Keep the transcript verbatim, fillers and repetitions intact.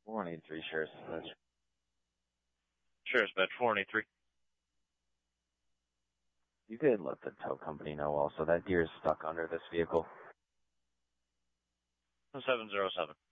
four one eight three, Sheriff's Dispatch. Sheriff's Dispatch, four one eight three. You could let the tow company know also that deer is stuck under this vehicle. seven zero seven.